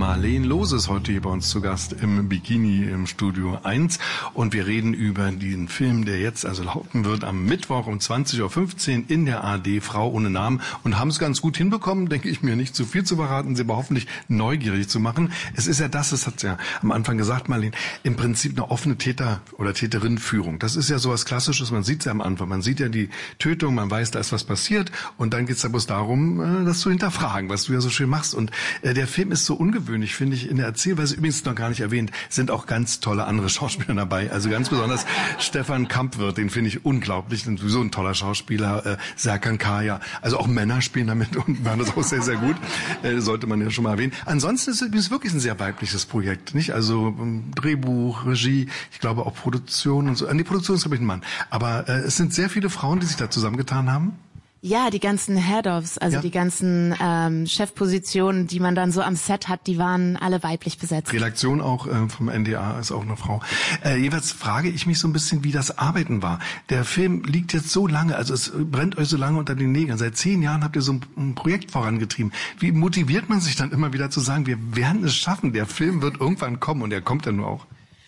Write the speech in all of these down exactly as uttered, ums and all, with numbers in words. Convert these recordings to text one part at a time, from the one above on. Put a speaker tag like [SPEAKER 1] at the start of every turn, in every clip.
[SPEAKER 1] Marleen Lohse ist heute hier bei uns zu Gast im Bikini im Studio eins und wir reden über den Film, der jetzt also laufen wird am Mittwoch um zwanzig Uhr fünfzehn in der A R D, Frau ohne Namen, und haben es ganz gut hinbekommen, denke ich mir, nicht zu viel zu verraten, sie aber hoffentlich neugierig zu machen. Es ist ja das, das hat ja am Anfang gesagt, Marleen, im Prinzip eine offene Täter- oder Täterinnenführung. Das ist ja sowas Klassisches, man sieht es ja am Anfang, man sieht ja die Tötung, man weiß, da ist was passiert und dann geht es ja bloß darum, das zu hinterfragen, was du ja so schön machst. Und äh, der Film ist so ungewöhnlich, finde ich, in der Erzählweise, übrigens noch gar nicht erwähnt, sind auch ganz tolle andere Schauspieler dabei. Also ganz besonders Stefan Kampwirth, den finde ich unglaublich, sowieso ein toller Schauspieler, äh, Serkan Kaya, also auch Männer spielen damit und machen das auch sehr, sehr gut, äh, sollte man ja schon mal erwähnen. Ansonsten ist es wirklich ein sehr weibliches Projekt, nicht? Also ähm, Drehbuch, Regie, ich glaube auch Produktion und so. An die Produktion ist, glaube ich, ein Mann. Aber äh, es sind sehr viele Frauen, die sich da zusammengetan haben.
[SPEAKER 2] Ja, die ganzen Head-Offs, also
[SPEAKER 1] ja.
[SPEAKER 2] die ganzen ähm, Chefpositionen, die man dann so am Set hat, die waren alle weiblich besetzt.
[SPEAKER 1] Redaktion auch äh, vom N D A ist auch eine Frau. Äh, jeweils frage ich mich so ein bisschen, wie das Arbeiten war. Der Film liegt jetzt so lange, also es brennt euch so lange unter den Nägeln. Seit zehn Jahren habt ihr so ein, ein Projekt vorangetrieben. Wie motiviert man sich dann immer wieder zu sagen, wir werden es schaffen, der Film wird irgendwann kommen, und er kommt dann nur auch?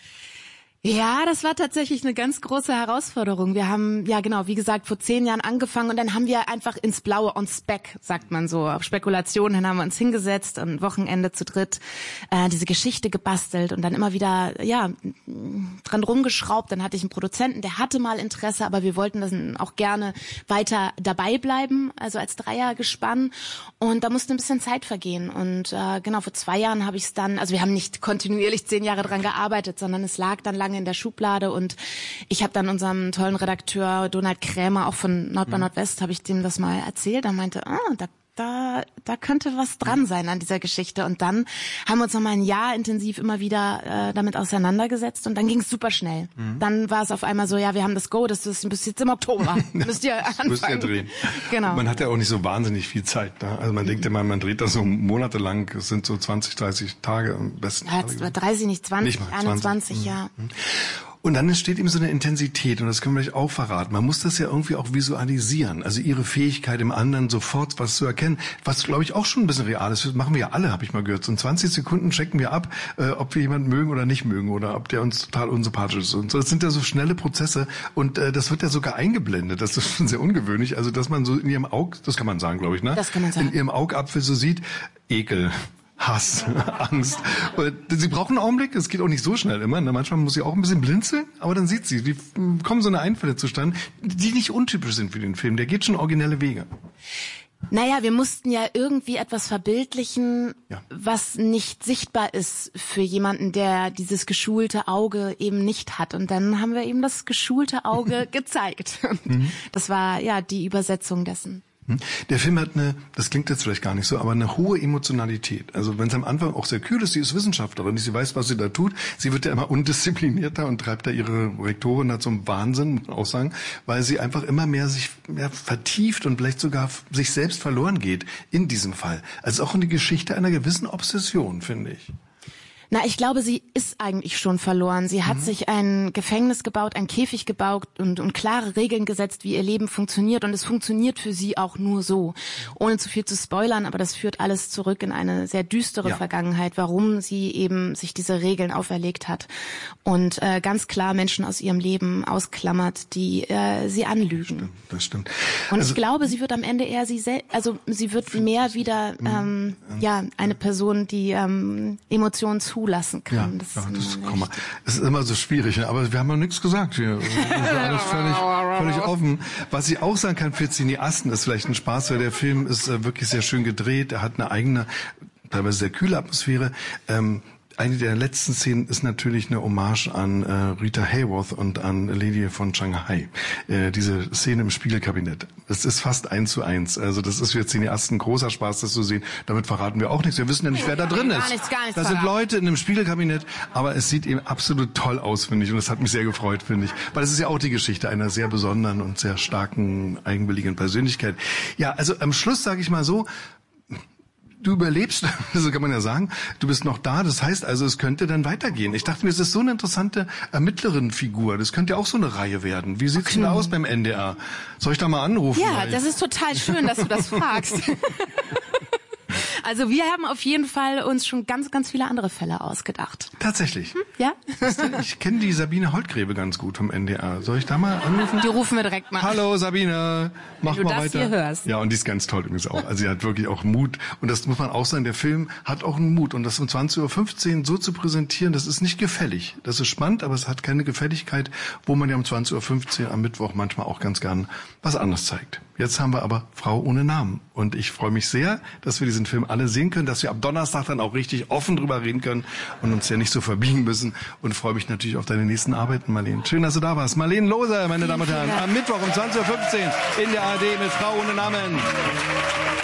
[SPEAKER 2] Ja, das war tatsächlich eine ganz große Herausforderung. Wir haben, ja genau, wie gesagt, vor zehn Jahren angefangen und dann haben wir einfach ins Blaue, on Spec, sagt man so, auf Spekulation, dann haben wir uns hingesetzt und Wochenende zu dritt äh, diese Geschichte gebastelt und dann immer wieder, ja, dran rumgeschraubt. Dann hatte ich einen Produzenten, der hatte mal Interesse, aber wir wollten das auch gerne weiter dabei bleiben, also als Dreiergespann, und da musste ein bisschen Zeit vergehen und äh, genau, vor zwei Jahren habe ich es dann, also wir haben nicht kontinuierlich zehn Jahre dran gearbeitet, sondern es lag dann lange in der Schublade und ich habe dann unserem tollen Redakteur Donald Krämer, auch von Nord bei Nordwest, habe ich dem das mal erzählt. Er meinte, ah, da da da könnte was dran sein an dieser Geschichte. Und dann haben wir uns noch mal ein Jahr intensiv immer wieder äh, damit auseinandergesetzt und dann ging es super schnell. Mhm. Dann war es auf einmal so, ja, wir haben das Go, das ist bis jetzt im Oktober. Müsst ihr anfangen. Müsst ihr
[SPEAKER 1] drehen.
[SPEAKER 2] Genau.
[SPEAKER 1] Man hat ja auch nicht so wahnsinnig viel Zeit. Ne? Also man mhm. denkt immer, man dreht das so monatelang, es sind so zwanzig, dreißig Tage am besten.
[SPEAKER 2] Ja, dreißig, nicht zwanzig, nicht mal, einundzwanzig, zwanzig. Ja.
[SPEAKER 1] Mhm. Und dann entsteht eben so eine Intensität, und das können wir vielleicht auch verraten. Man muss das ja irgendwie auch visualisieren. Also ihre Fähigkeit im anderen sofort was zu erkennen, was, glaube ich, auch schon ein bisschen real ist. Das machen wir ja alle, habe ich mal gehört. So in zwanzig Sekunden checken wir ab, äh, ob wir jemanden mögen oder nicht mögen oder ob der uns total unsympathisch ist. Und so, das sind ja so schnelle Prozesse und äh, das wird ja sogar eingeblendet. Das ist schon sehr ungewöhnlich. Also dass man so in ihrem Aug, das kann man sagen, glaube ich, ne?
[SPEAKER 2] Das kann man sagen.
[SPEAKER 1] In ihrem Augapfel so sieht, Ekel, Hass, Angst. Sie braucht einen Augenblick, es geht auch nicht so schnell immer. Manchmal muss sie auch ein bisschen blinzeln, aber dann sieht sie, wie kommen so eine Einfälle zustande, die nicht untypisch sind für den Film. Der geht schon originelle Wege.
[SPEAKER 2] Naja, wir mussten ja irgendwie etwas verbildlichen,
[SPEAKER 1] ja.
[SPEAKER 2] was nicht sichtbar ist für jemanden, der dieses geschulte Auge eben nicht hat. Und dann haben wir eben das geschulte Auge gezeigt. Mhm. Das war ja die Übersetzung dessen.
[SPEAKER 1] Der Film hat eine, das klingt jetzt vielleicht gar nicht so, aber eine hohe Emotionalität. Also wenn es am Anfang auch sehr kühl ist, sie ist Wissenschaftlerin, sie weiß, was sie da tut. Sie wird ja immer undisziplinierter und treibt da ihre Rektorin da zum Wahnsinn, muss man auch sagen, weil sie einfach immer mehr sich mehr vertieft und vielleicht sogar sich selbst verloren geht in diesem Fall. Also auch eine Geschichte einer gewissen Obsession, finde ich.
[SPEAKER 2] Na, ich glaube, sie ist eigentlich schon verloren. Sie hat mhm. sich ein Gefängnis gebaut, ein Käfig gebaut und, und klare Regeln gesetzt, wie ihr Leben funktioniert. Und es funktioniert für sie auch nur so. Ohne zu viel zu spoilern, aber das führt alles zurück in eine sehr düstere ja. Vergangenheit, warum sie eben sich diese Regeln auferlegt hat. Und äh, ganz klar Menschen aus ihrem Leben ausklammert, die äh, sie anlügen.
[SPEAKER 1] Das stimmt. Das stimmt.
[SPEAKER 2] Und
[SPEAKER 1] also,
[SPEAKER 2] ich glaube, sie wird am Ende eher sie selbst, also sie wird mehr wieder ähm, ja eine Person, die ähm, Emotionen zulassen kann.
[SPEAKER 1] Ja,
[SPEAKER 2] das,
[SPEAKER 1] ja,
[SPEAKER 2] ist,
[SPEAKER 1] das, komm mal, das ist immer so schwierig, aber wir haben noch nichts gesagt hier. Das ist alles völlig, völlig offen. Was ich auch sagen kann für Cineasten, ist vielleicht ein Spaß, weil der Film ist äh, wirklich sehr schön gedreht. Er hat eine eigene, teilweise sehr kühle Atmosphäre. Ähm, Eine der letzten Szenen ist natürlich eine Hommage an äh, Rita Hayworth und an Lady von Shanghai. Äh, diese Szene im Spiegelkabinett. Das ist fast eins zu eins. Also das ist für Cineasten großer Spaß, das zu sehen. Damit verraten wir auch nichts. Wir wissen ja nicht, wer da drin ist.
[SPEAKER 2] Gar nichts, gar nichts
[SPEAKER 1] da sind Leute in einem Spiegelkabinett, aber es sieht eben absolut toll aus, finde ich. Und das hat mich sehr gefreut, finde ich. Weil es ist ja auch die Geschichte einer sehr besonderen und sehr starken, eigenwilligen Persönlichkeit. Ja, also am Schluss sage ich mal so, du überlebst, so kann man ja sagen, du bist noch da, das heißt also, es könnte dann weitergehen. Ich dachte mir, es ist so eine interessante Ermittlerin-Figur, das könnte ja auch so eine Reihe werden. Wie sieht's okay. denn da aus beim N D R? Soll ich da mal anrufen?
[SPEAKER 2] Ja, das ist total schön, dass du das fragst. Also wir haben auf jeden Fall uns schon ganz, ganz viele andere Fälle ausgedacht.
[SPEAKER 1] Tatsächlich?
[SPEAKER 2] Hm? Ja.
[SPEAKER 1] Ich kenne die Sabine Holtgräbe ganz gut vom N D R. Soll ich da mal anrufen?
[SPEAKER 2] Die rufen wir direkt mal.
[SPEAKER 1] Hallo Sabine, mach
[SPEAKER 2] Wenn
[SPEAKER 1] mal
[SPEAKER 2] du das
[SPEAKER 1] weiter.
[SPEAKER 2] hier hörst.
[SPEAKER 1] Ja, und die ist ganz toll übrigens auch. Also sie hat wirklich auch Mut. Und das muss man auch sagen, der Film hat auch einen Mut. Und das um zwanzig Uhr fünfzehn so zu präsentieren, das ist nicht gefällig. Das ist spannend, aber es hat keine Gefälligkeit, wo man ja um zwanzig Uhr fünfzehn am Mittwoch manchmal auch ganz gern was anderes zeigt. Jetzt haben wir aber Frau ohne Namen. Und ich freue mich sehr, dass wir diesen Film alle sehen können, dass wir ab Donnerstag dann auch richtig offen drüber reden können und uns ja nicht so verbiegen müssen. Und freue mich natürlich auf deine nächsten Arbeiten, Marleen. Schön, dass du da warst. Marleen Loser, meine Damen und Herren, am Mittwoch um zwanzig Uhr fünfzehn in der A R D mit Frau ohne Namen.